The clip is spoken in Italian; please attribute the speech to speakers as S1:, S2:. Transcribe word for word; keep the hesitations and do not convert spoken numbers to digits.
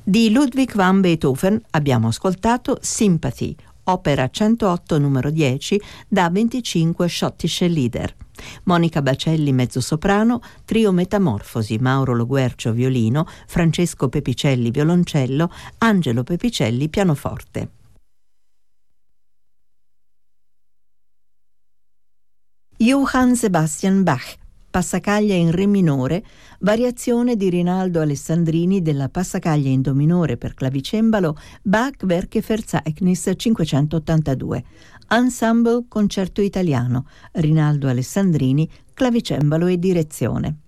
S1: Di Ludwig van Beethoven abbiamo ascoltato Sympathy, opera centootto numero dieci da venticinque Schottische Lieder. Monica Bacelli mezzosoprano, trio Metamorfosi, Mauro Loguercio violino, Francesco Pepicelli violoncello, Angelo Pepicelli pianoforte. Johann Sebastian Bach, Passacaglia in Re minore, variazione di Rinaldo Alessandrini della Passacaglia in Do minore per clavicembalo Bach Werke Verzeichnis cinquecentottantadue. Ensemble Concerto Italiano, Rinaldo Alessandrini, clavicembalo e direzione.